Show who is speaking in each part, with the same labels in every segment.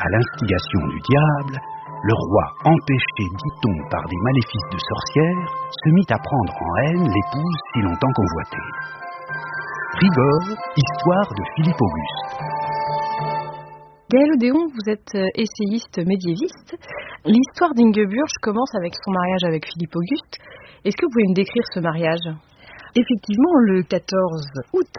Speaker 1: À l'instigation du diable, le roi, empêché, dit-on, par des maléfices de sorcières, se mit à prendre en haine l'épouse si longtemps convoitée. Rigord, histoire de Philippe Auguste.
Speaker 2: Gaël Odéon, vous êtes essayiste médiéviste. L'histoire d'Ingeburge commence avec son mariage avec Philippe Auguste. Est-ce que vous pouvez me décrire ce mariage ? Effectivement, le 14 août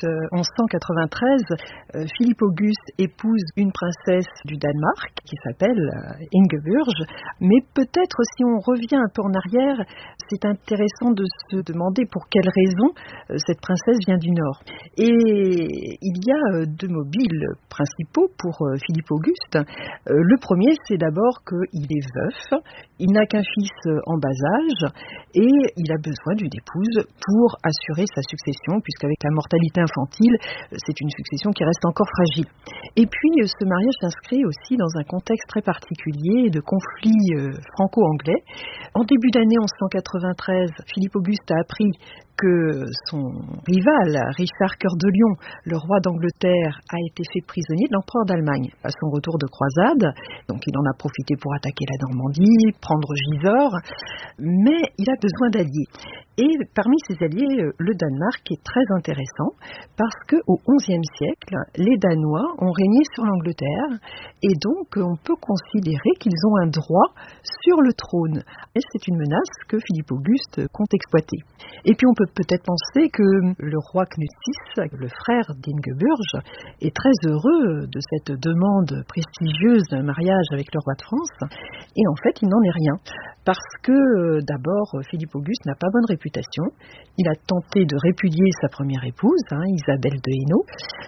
Speaker 2: 1193, Philippe Auguste épouse une princesse du Danemark qui s'appelle Ingeburge. Mais peut-être si on revient un peu en arrière, c'est intéressant de se demander pour quelle raison cette princesse vient du Nord. Et il y a deux mobiles principaux pour Philippe Auguste. Le premier, c'est d'abord qu'il est veuf, il n'a qu'un fils en bas âge et il a besoin d'une épouse pour assurer sa succession, puisqu'avec la mortalité infantile, c'est une succession qui reste encore fragile. Et puis, ce mariage s'inscrit aussi dans un contexte très particulier de conflit franco-anglais. En début d'année 1193, Philippe Auguste a appris que son rival, Richard Cœur de Lion, le roi d'Angleterre, a été fait prisonnier de l'empereur d'Allemagne à son retour de croisade. Donc il en a profité pour attaquer la Normandie, prendre Gisors, mais il a besoin d'alliés. Et parmi ces alliés, le Danemark est très intéressant parce qu'au XIe siècle, les Danois ont régné sur l'Angleterre et donc on peut considérer qu'ils ont un droit sur le trône. Et c'est une menace que Philippe Auguste compte exploiter. Et puis on peut peut-être penser que le roi Knut VI, le frère d'Ingeburge, est très heureux de cette demande prestigieuse d'un mariage avec le roi de France. Et en fait, il n'en est rien. Parce que d'abord, Philippe Auguste n'a pas bonne réputation. Il a tenté de répudier sa première épouse, Isabelle de Hainaut.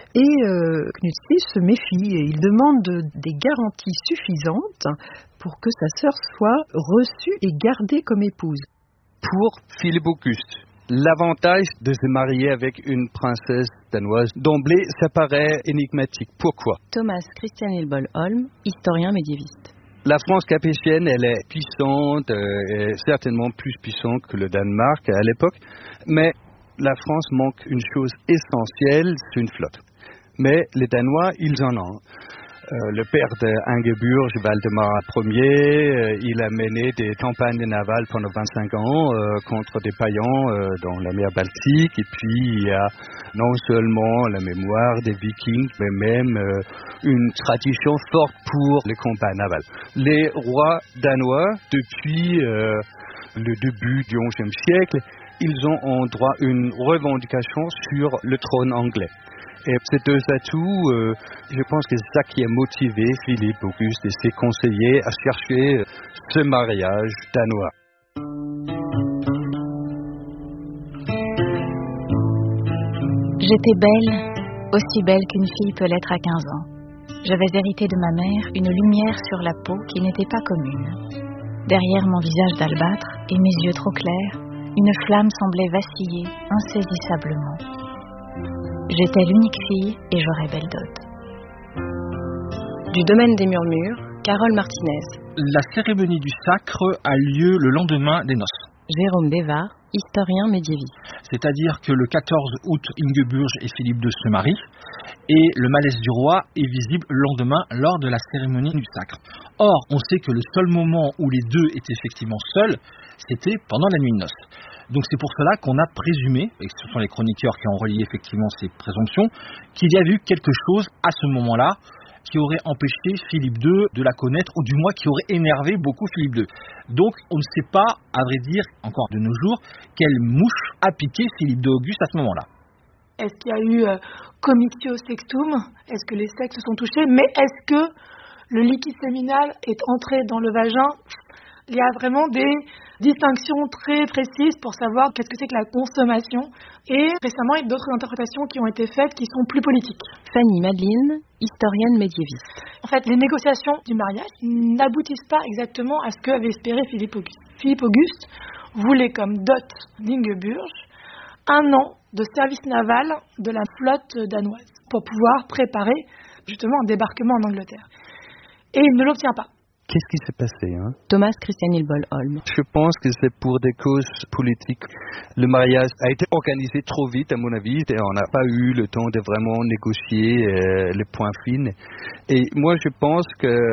Speaker 2: Et Knut VI se méfie et il demande des garanties suffisantes pour que sa sœur soit reçue et gardée comme épouse.
Speaker 3: Pour Philippe Auguste, l'avantage de se marier avec une princesse danoise, d'emblée, ça paraît énigmatique. Pourquoi ?
Speaker 2: Thomas Christian Hilbol Holm, historien médiéviste.
Speaker 3: La France capétienne, elle est puissante, et certainement plus puissante que le Danemark à l'époque, mais la France manque une chose essentielle, c'est une flotte. Mais les Danois, ils en ont. Le père d'Ingeburge, Valdemar Ier, il a mené des campagnes navales pendant 25 ans contre des païens dans la mer Baltique. Et puis, il y a non seulement la mémoire des Vikings, mais même une tradition forte pour les combats navals. Les rois danois, depuis le début du XIe siècle, ils ont en droit une revendication sur le trône anglais. Et ces deux atouts, je pense que c'est ça qui a motivé Philippe Auguste et ses conseillers à chercher ce mariage danois.
Speaker 4: J'étais belle, aussi belle qu'une fille peut l'être à 15 ans. J'avais hérité de ma mère une lumière sur la peau qui n'était pas commune. Derrière mon visage d'albâtre et mes yeux trop clairs, une flamme semblait vaciller insaisissablement. J'étais l'unique fille et j'aurais belle dot.
Speaker 2: Du domaine des murmures, Carole Martinez.
Speaker 5: La cérémonie du sacre a lieu le lendemain des noces.
Speaker 2: Jérôme Bévard, historien médiéviste.
Speaker 5: C'est-à-dire que le 14 août, Ingeburge et Philippe II se marient et le malaise du roi est visible le lendemain lors de la cérémonie du sacre. Or, on sait que le seul moment où les deux étaient effectivement seuls, c'était pendant la nuit de noces. Donc c'est pour cela qu'on a présumé, et ce sont les chroniqueurs qui ont relié effectivement ces présomptions, qu'il y a eu quelque chose à ce moment-là qui aurait empêché Philippe II de la connaître, ou du moins qui aurait énervé beaucoup Philippe II. Donc on ne sait pas, à vrai dire, encore de nos jours, quelle mouche a piqué Philippe II Auguste à ce moment-là.
Speaker 6: Est-ce qu'il y a eu comitio sextum ? Est-ce que les sexes se sont touchés ? Mais est-ce que le liquide séminal est entré dans le vagin ? Il y a vraiment des distinctions très précises pour savoir qu'est-ce que c'est que la consommation. Et récemment, il y a d'autres interprétations qui ont été faites qui sont plus politiques.
Speaker 2: Fanny Madeline, historienne médiéviste.
Speaker 6: En fait, les négociations du mariage n'aboutissent pas exactement à ce qu'avait espéré Philippe Auguste. Philippe Auguste voulait comme dot d'Ingeburge 1 an de service naval de la flotte danoise pour pouvoir préparer justement un débarquement en Angleterre. Et il ne l'obtient pas.
Speaker 3: Qu'est-ce qui s'est passé
Speaker 2: Thomas Christian Hilbol Holm.
Speaker 3: Je pense que c'est pour des causes politiques. Le mariage a été organisé trop vite, à mon avis, et on n'a pas eu le temps de vraiment négocier les points fins. Et moi, je pense que